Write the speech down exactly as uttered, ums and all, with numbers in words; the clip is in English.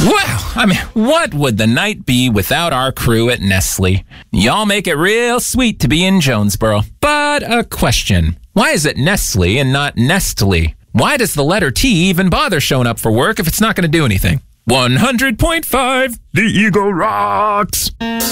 Wow, I mean, what would the night be without our crew at Nestle? Y'all make it real sweet to be in Jonesboro. But a question. Why is it Nestle and not Nestle? Why does the letter T even bother showing up for work if it's not going to do anything? one hundred point five, The Eagle Rocks!